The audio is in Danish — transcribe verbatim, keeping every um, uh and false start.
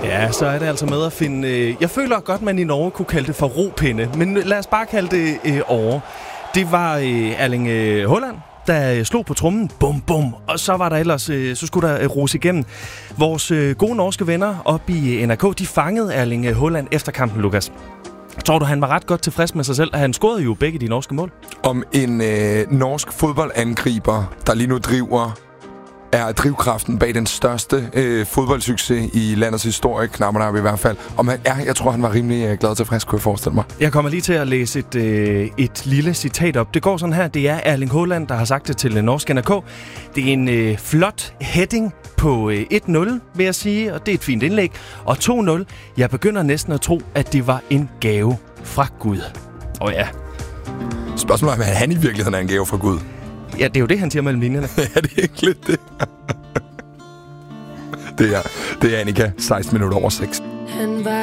Ja, så er det altså med at finde... Øh, jeg føler godt, man i Norge kunne kalde det for ropinde, men lad os bare kalde det øh, over. Det var øh, Erling øh, Haaland, der slog på trommen, bum bum, og så var der ellers, øh, så skulle der øh, rose igennem. Vores øh, gode norske venner oppe i øh, N R K, de fangede Erling øh, Haaland efter kampen, Lukas. Tror du, han var ret godt tilfreds med sig selv? Han scorede jo begge de norske mål. Om en øh, norsk fodboldangriber, der lige nu driver, er drivkraften bag den største øh, fodboldsucces i landets historie, knapper i hvert fald. Om han er, jeg tror, han var rimelig øh, glad og tilfreds, kunne jeg forestille mig. Jeg kommer lige til at læse et, øh, et lille citat op. Det går sådan her. Det er Erling Haaland, der har sagt det til norsk N R K. Det er en øh, flot heading på øh, et nul, vil jeg sige, og det er et fint indlæg. Og to nul. Jeg begynder næsten at tro, at det var en gave fra Gud. Og ja. Spørgsmålet er, om han i virkeligheden er en gave fra Gud. Ja, det er jo det, han siger mellem linjerne. Ja, det er ikke lidt det. det er, det er Annika, seksten minutter over seks.